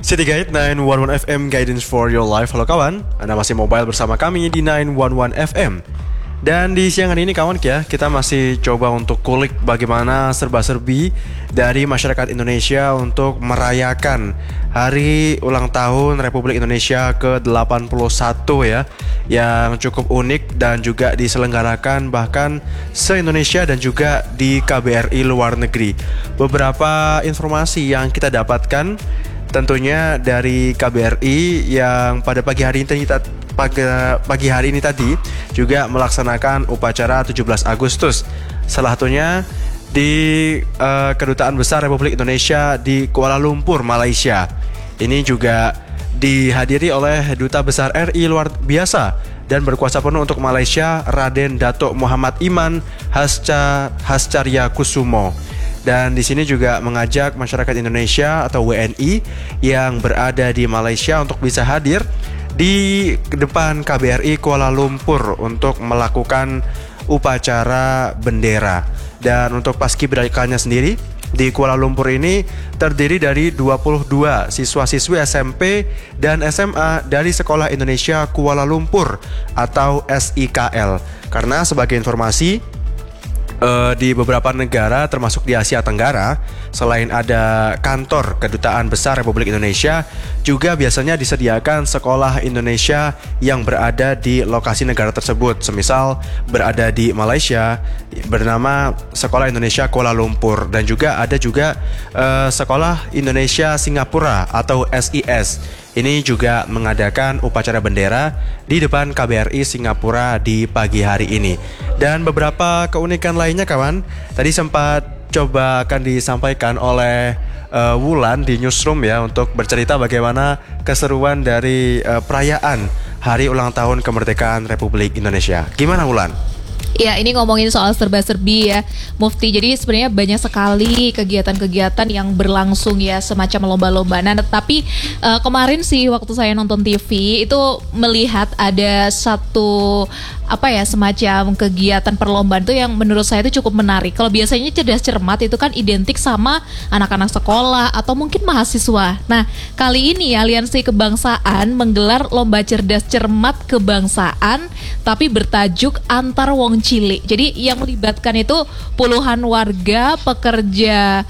City Guide 911 FM Guidance for Your Life. Halo kawan, Anda masih mobile bersama kami di 911 FM. Dan di siang hari ini kawan ya, kita masih coba untuk kulik bagaimana serba-serbi dari masyarakat Indonesia untuk merayakan hari ulang tahun Republik Indonesia ke-81 ya, yang cukup unik dan juga diselenggarakan bahkan se-Indonesia dan juga di KBRI luar negeri. Beberapa informasi yang kita dapatkan tentunya dari KBRI yang pada pagi hari ini tadi juga melaksanakan upacara 17 Agustus. Salah satunya di Kedutaan Besar Republik Indonesia di Kuala Lumpur, Malaysia. Ini juga dihadiri oleh Duta Besar RI luar biasa dan berkuasa penuh untuk Malaysia, Raden Datuk Muhammad Iman Hascarya Kusumo. Dan di sini juga mengajak masyarakat Indonesia atau WNI yang berada di Malaysia untuk bisa hadir di depan KBRI Kuala Lumpur untuk melakukan upacara bendera. Dan untuk paskibrakaannya sendiri di Kuala Lumpur ini terdiri dari 22 siswa-siswi SMP dan SMA dari Sekolah Indonesia Kuala Lumpur atau SIKL. Karena sebagai informasi, di beberapa negara termasuk di Asia Tenggara, selain ada kantor Kedutaan Besar Republik Indonesia, juga biasanya disediakan sekolah Indonesia yang berada di lokasi negara tersebut. Semisal berada di Malaysia bernama Sekolah Indonesia Kuala Lumpur, dan juga ada Sekolah Indonesia Singapura atau SIS. Ini juga mengadakan upacara bendera di depan KBRI Singapura di pagi hari ini. Dan beberapa keunikan lainnya kawan, tadi sempat coba akan disampaikan oleh Wulan di newsroom ya, untuk bercerita bagaimana keseruan dari perayaan Hari Ulang Tahun Kemerdekaan Republik Indonesia. Gimana Wulan? Ya, ini ngomongin soal serba-serbi ya, Mufti. Jadi sebenarnya banyak sekali kegiatan-kegiatan yang berlangsung ya, semacam lomba-lomba. Nah, tapi kemarin sih waktu saya nonton TV itu melihat ada satu semacam kegiatan perlombaan itu yang menurut saya itu cukup menarik. Kalau biasanya cerdas cermat itu kan identik sama anak-anak sekolah atau mungkin mahasiswa. Nah, kali ini Aliansi Kebangsaan menggelar lomba cerdas cermat kebangsaan tapi bertajuk Antar Wong Cilik. Jadi yang melibatkan itu puluhan warga pekerja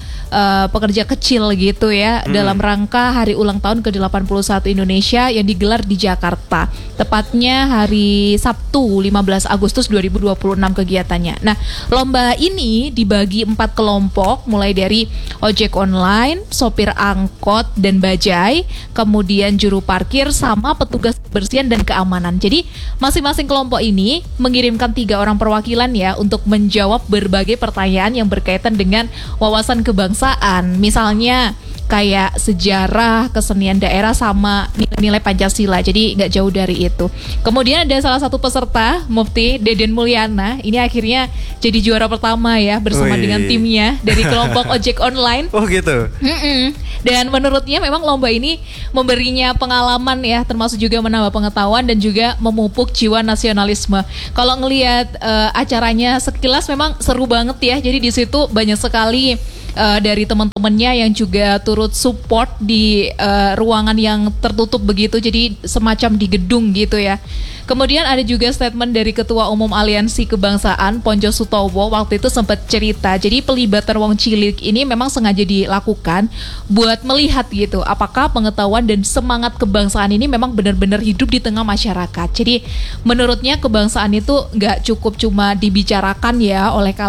kecil gitu ya, dalam rangka hari ulang tahun ke-81 Indonesia yang digelar di Jakarta. Tepatnya hari Sabtu 15 Agustus 2026 kegiatannya. Nah, lomba ini dibagi 4 kelompok, mulai dari ojek online, sopir angkot dan bajai, kemudian juru parkir sama petugas kebersihan dan keamanan. Jadi masing-masing kelompok ini mengirimkan 3 orang perwakilan ya untuk menjawab berbagai pertanyaan yang berkaitan dengan wawasan kebangsaan. Misalnya kayak sejarah, kesenian daerah, sama nilai-nilai Pancasila. Jadi nggak jauh dari itu. Kemudian ada salah satu peserta, Mufti Deden Mulyana. Ini akhirnya jadi juara pertama ya, bersama dengan timnya dari kelompok ojek online. Oh gitu. Dan menurutnya memang lomba ini memberinya pengalaman ya, termasuk juga menambah pengetahuan dan juga memupuk jiwa nasionalisme. Kalau ngelihat acaranya sekilas memang seru banget ya. Jadi di situ banyak sekali dari teman-temannya yang juga turut support di ruangan yang tertutup begitu, jadi semacam di gedung gitu ya. Kemudian ada juga statement dari Ketua Umum Aliansi Kebangsaan Ponjo Sutowo, waktu itu sempat cerita, jadi pelibatan wong cilik ini memang sengaja dilakukan buat melihat gitu apakah pengetahuan dan semangat kebangsaan ini memang benar-benar hidup di tengah masyarakat. Jadi menurutnya kebangsaan itu nggak cukup cuma dibicarakan ya oleh